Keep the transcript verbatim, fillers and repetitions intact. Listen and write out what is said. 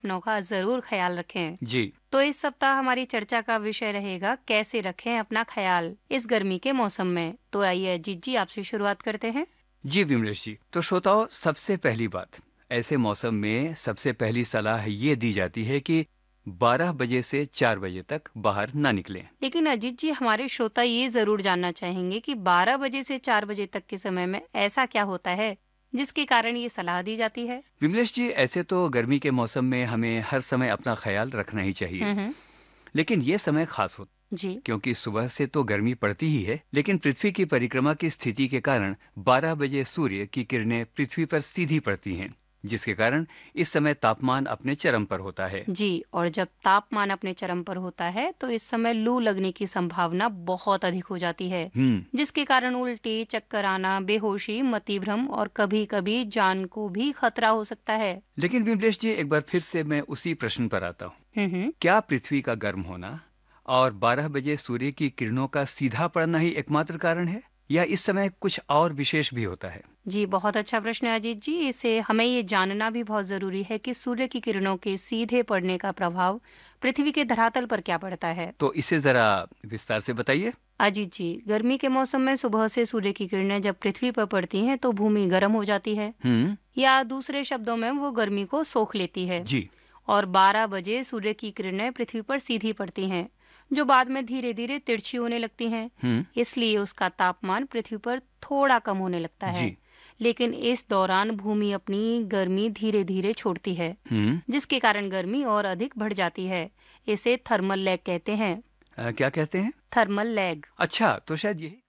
अपनों का जरूर ख्याल रखें। जी तो इस सप्ताह हमारी चर्चा का विषय रहेगा कैसे रखें अपना ख्याल इस गर्मी के मौसम में। तो आइए अजीत जी आपसे शुरुआत करते हैं। जी विमलेश जी, तो श्रोताओं, सबसे पहली बात, ऐसे मौसम में सबसे पहली सलाह ये दी जाती है कि बारह बजे से चार बजे तक बाहर ना निकलें। लेकिन अजीत जी हमारे श्रोता ये जरूर जानना चाहेंगे कि बारह बजे से चार बजे तक के समय में ऐसा क्या होता है जिसके कारण ये सलाह दी जाती है। विमलेश जी, ऐसे तो गर्मी के मौसम में हमें हर समय अपना ख्याल रखना ही चाहिए, हम्म लेकिन ये समय खास होता जी क्योंकि सुबह से तो गर्मी पड़ती ही है, लेकिन पृथ्वी की परिक्रमा की स्थिति के कारण बारह बजे सूर्य की किरणें पृथ्वी पर सीधी पड़ती हैं, जिसके कारण इस समय तापमान अपने चरम पर होता है। जी और जब तापमान अपने चरम पर होता है तो इस समय लू लगने की संभावना बहुत अधिक हो जाती है, हम्म जिसके कारण उल्टी, चक्कर आना, बेहोशी, मतिभ्रम और कभी-कभी जान को भी खतरा हो सकता है। लेकिन विमलेश जी, एक बार फिर से मैं उसी प्रश्न पर आता हूँ। हम्म क्या पृथ्वी का गर्म होना और बारह बजे सूर्य की किरणों का सीधा पड़ना ही एकमात्र कारण है, या इस समय कुछ और विशेष भी होता है? जी बहुत अच्छा प्रश्न है अजीत जी। इसे हमें ये जानना भी बहुत जरूरी है कि सूर्य की किरणों के सीधे पड़ने का प्रभाव पृथ्वी के धरातल पर क्या पड़ता है। तो इसे जरा विस्तार से बताइए। अजीत जी, गर्मी के मौसम में सुबह से सूर्य की किरणें जब पृथ्वी पर पड़ती हैं तो भूमि गर्म हो जाती है, हम्म या दूसरे शब्दों में वो गर्मी को सोख लेती है। जी और बारह बजे सूर्य की किरणें पृथ्वी पर सीधी पड़ती हैं, जो बाद में धीरे धीरे तिरछी होने लगती हैं। हम्म इसलिए उसका तापमान पृथ्वी पर थोड़ा कम होने लगता है। जी लेकिन इस दौरान भूमि अपनी गर्मी धीरे धीरे छोड़ती है, हम्म जिसके कारण गर्मी और अधिक बढ़ जाती है। इसे थर्मल लैग कहते हैं। अ, क्या कहते हैं? Thermal lag. अच्छा, तो शायद यही